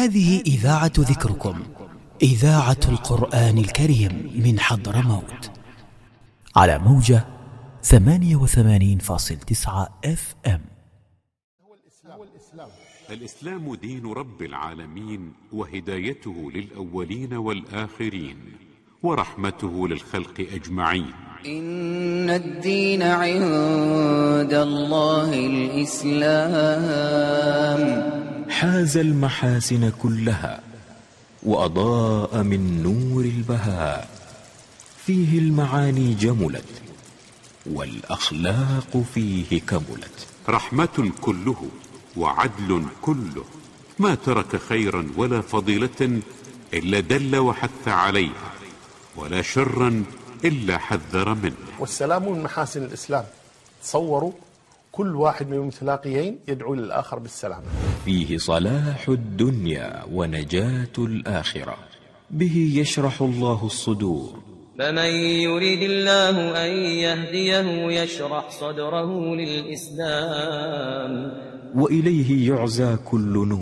هذه إذاعة ذكركم، إذاعة القرآن الكريم من حضرموت، على موجة 88.9 FM. الإسلام دين رب العالمين، وهدايته للأولين والآخرين، ورحمته للخلق أجمعين. إن الدين عند الله الإسلام. حاز المحاسن كلها وأضاء من نور البهاء، فيه المعاني جملت والأخلاق فيه كملت. رحمة كله وعدل كله، ما ترك خيرا ولا فضيلة إلا دل وحث عليها، ولا شرا إلا حذر منه. والسلام من محاسن الإسلام. تصوروا كل واحد من المتلاقيين يدعو للآخر بالسلام. فيه صلاح الدنيا ونجاة الآخرة، به يشرح الله الصدور. فمن يريد الله أن يهديه يشرح صدره للإسلام، وإليه يعزى كل نور.